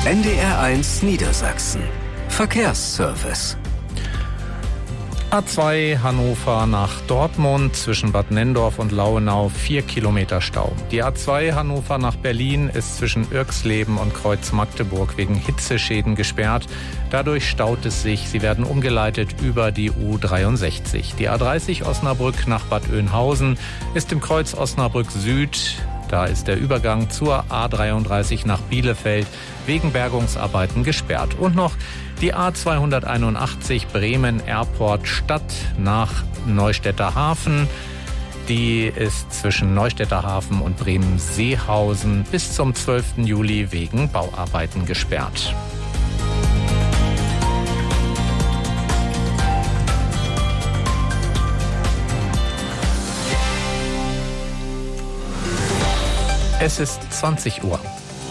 NDR1 Niedersachsen. Verkehrsservice. A2 Hannover nach Dortmund zwischen Bad Nenndorf und Lauenau 4 Kilometer Stau. Die A2 Hannover nach Berlin ist zwischen Irxleben und Kreuz Magdeburg wegen Hitzeschäden gesperrt. Dadurch staut es sich. Sie werden umgeleitet über die U63. Die A30 Osnabrück nach Bad Oeynhausen ist im Kreuz Osnabrück Süd. Da ist der Übergang zur A33 nach Bielefeld wegen Bergungsarbeiten gesperrt. Und noch die A281 Bremen Airport Stadt nach Neustädter Hafen. Die ist zwischen Neustädter Hafen und Bremen-Seehausen bis zum 12. Juli wegen Bauarbeiten gesperrt. Es ist 20 Uhr.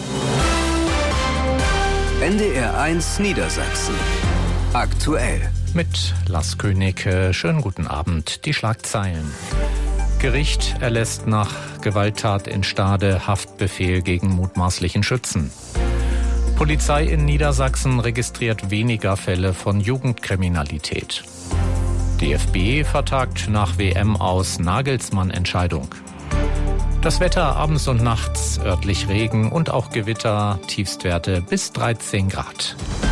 NDR1 Niedersachsen. Aktuell. Mit Lars König. Schönen guten Abend. Die Schlagzeilen. Gericht erlässt nach Gewalttat in Stade Haftbefehl gegen mutmaßlichen Schützen. Polizei in Niedersachsen registriert weniger Fälle von Jugendkriminalität. DFB vertagt nach WM aus Nagelsmann-Entscheidung. Das Wetter abends und nachts, örtlich Regen und auch Gewitter, Tiefstwerte bis 13 Grad.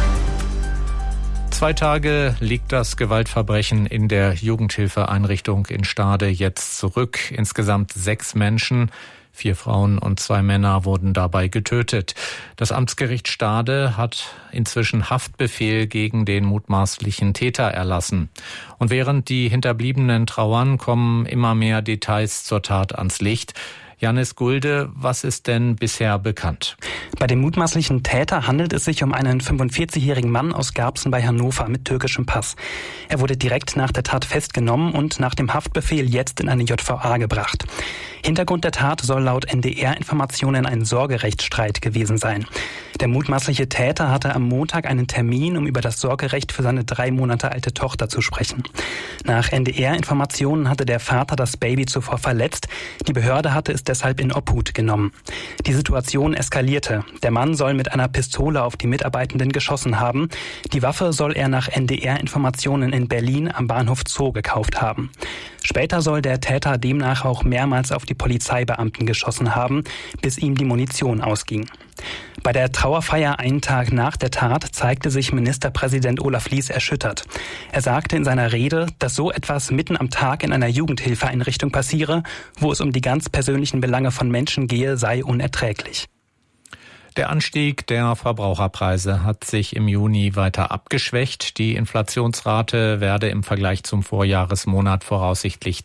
2 Tage liegt das Gewaltverbrechen in der Jugendhilfeeinrichtung in Stade jetzt zurück. Insgesamt 6 Menschen, 4 Frauen und 2 Männer wurden dabei getötet. Das Amtsgericht Stade hat inzwischen Haftbefehl gegen den mutmaßlichen Täter erlassen. Und während die Hinterbliebenen trauern, kommen immer mehr Details zur Tat ans Licht. Janis Gulde, was ist denn bisher bekannt? Bei dem mutmaßlichen Täter handelt es sich um einen 45-jährigen Mann aus Garbsen bei Hannover mit türkischem Pass. Er wurde direkt nach der Tat festgenommen und nach dem Haftbefehl jetzt in eine JVA gebracht. Hintergrund der Tat soll laut NDR-Informationen ein Sorgerechtsstreit gewesen sein. Der mutmaßliche Täter hatte am Montag einen Termin, um über das Sorgerecht für seine 3 Monate alte Tochter zu sprechen. Nach NDR-Informationen hatte der Vater das Baby zuvor verletzt. Die Behörde hatte es deshalb in Obhut genommen. Die Situation eskalierte. Der Mann soll mit einer Pistole auf die Mitarbeitenden geschossen haben. Die Waffe soll er nach NDR-Informationen in Berlin am Bahnhof Zoo gekauft haben. Später soll der Täter demnach auch mehrmals auf die Polizeibeamten geschossen haben, bis ihm die Munition ausging. Bei der Trauerfeier einen Tag nach der Tat zeigte sich Ministerpräsident Olaf Lies erschüttert. Er sagte in seiner Rede, dass so etwas mitten am Tag in einer Jugendhilfeeinrichtung passiere, wo es um die ganz persönlichen Belange von Menschen gehe, sei unerträglich. Der Anstieg der Verbraucherpreise hat sich im Juni weiter abgeschwächt. Die Inflationsrate werde im Vergleich zum Vorjahresmonat voraussichtlich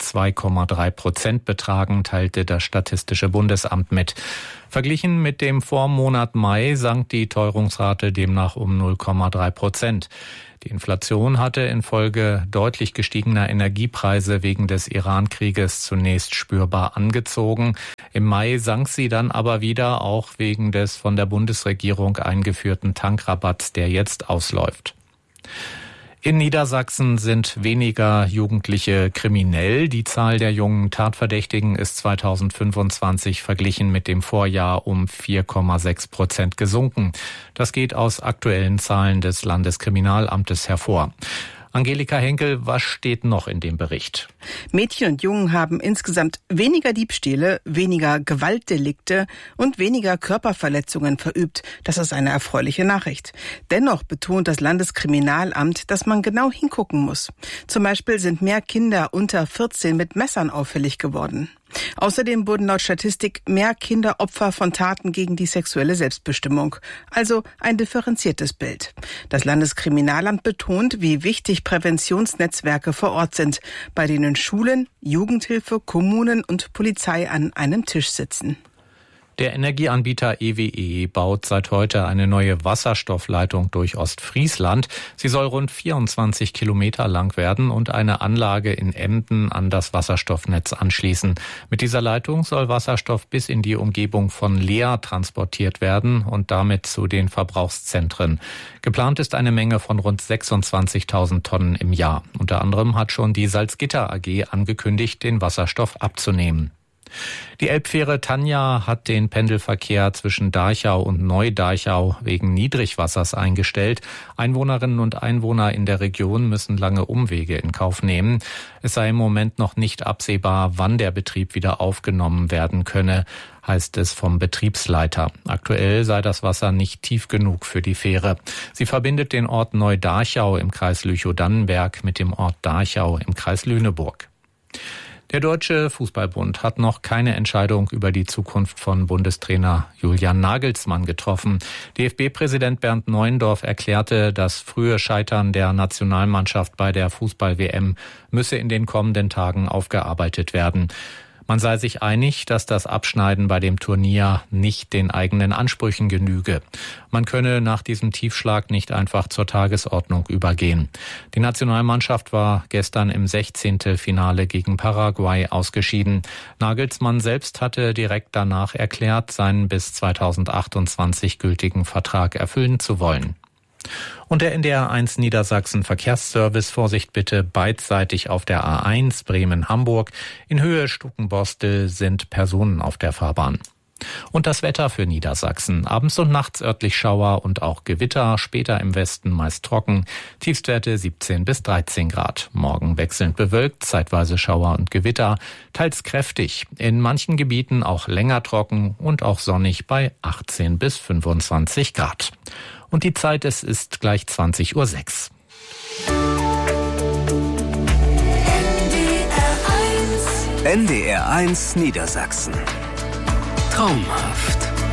2,3% betragen, teilte das Statistische Bundesamt mit. Verglichen mit dem Vormonat Mai sank die Teuerungsrate demnach um 0,3%. Die Inflation hatte infolge deutlich gestiegener Energiepreise wegen des Iran-Krieges zunächst spürbar angezogen. Im Mai sank sie dann aber wieder, auch wegen des von der Bundesregierung eingeführten Tankrabatts, der jetzt ausläuft. In Niedersachsen sind weniger Jugendliche kriminell. Die Zahl der jungen Tatverdächtigen ist 2025 verglichen mit dem Vorjahr um 4,6% gesunken. Das geht aus aktuellen Zahlen des Landeskriminalamtes hervor. Angelika Henkel, was steht noch in dem Bericht? Mädchen und Jungen haben insgesamt weniger Diebstähle, weniger Gewaltdelikte und weniger Körperverletzungen verübt. Das ist eine erfreuliche Nachricht. Dennoch betont das Landeskriminalamt, dass man genau hingucken muss. Zum Beispiel sind mehr Kinder unter 14 mit Messern auffällig geworden. Außerdem wurden laut Statistik mehr Kinder Opfer von Taten gegen die sexuelle Selbstbestimmung. Also ein differenziertes Bild. Das Landeskriminalamt betont, wie wichtig Präventionsnetzwerke vor Ort sind, bei denen Schulen, Jugendhilfe, Kommunen und Polizei an einem Tisch sitzen. Der Energieanbieter EWE baut seit heute eine neue Wasserstoffleitung durch Ostfriesland. Sie soll rund 24 Kilometer lang werden und eine Anlage in Emden an das Wasserstoffnetz anschließen. Mit dieser Leitung soll Wasserstoff bis in die Umgebung von Leer transportiert werden und damit zu den Verbrauchszentren. Geplant ist eine Menge von rund 26.000 Tonnen im Jahr. Unter anderem hat schon die Salzgitter AG angekündigt, den Wasserstoff abzunehmen. Die Elbfähre Tanja hat den Pendelverkehr zwischen Darchau und Neu-Darchau wegen Niedrigwassers eingestellt. Einwohnerinnen und Einwohner in der Region müssen lange Umwege in Kauf nehmen. Es sei im Moment noch nicht absehbar, wann der Betrieb wieder aufgenommen werden könne, heißt es vom Betriebsleiter. Aktuell sei das Wasser nicht tief genug für die Fähre. Sie verbindet den Ort Neu-Darchau im Kreis Lüchow-Dannenberg mit dem Ort Darchau im Kreis Lüneburg. Der Deutsche Fußballbund hat noch keine Entscheidung über die Zukunft von Bundestrainer Julian Nagelsmann getroffen. DFB-Präsident Bernd Neuendorf erklärte, das frühe Scheitern der Nationalmannschaft bei der Fußball-WM müsse in den kommenden Tagen aufgearbeitet werden. Man sei sich einig, dass das Abschneiden bei dem Turnier nicht den eigenen Ansprüchen genüge. Man könne nach diesem Tiefschlag nicht einfach zur Tagesordnung übergehen. Die Nationalmannschaft war gestern im 16. Finale gegen Paraguay ausgeschieden. Nagelsmann selbst hatte direkt danach erklärt, seinen bis 2028 gültigen Vertrag erfüllen zu wollen. Und der NDR 1 Niedersachsen Verkehrsservice, Vorsicht bitte, beidseitig auf der A1 Bremen-Hamburg. In Höhe Stuckenbostel sind Personen auf der Fahrbahn. Und das Wetter für Niedersachsen. Abends und nachts örtlich Schauer und auch Gewitter, später im Westen meist trocken. Tiefstwerte 17 bis 13 Grad. Morgen wechselnd bewölkt, zeitweise Schauer und Gewitter, teils kräftig. In manchen Gebieten auch länger trocken und auch sonnig bei 18 bis 25 Grad. Und die Zeit, es ist gleich 20:06 Uhr. NDR 1 Niedersachsen. Traumhaft.